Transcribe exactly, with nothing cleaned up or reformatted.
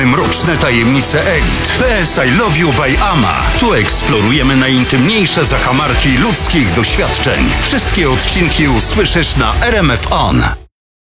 Odkrywamy mroczne tajemnice elit. P S I Love You by Ama. Tu eksplorujemy najintymniejsze zakamarki ludzkich doświadczeń. Wszystkie odcinki usłyszysz na R M F On.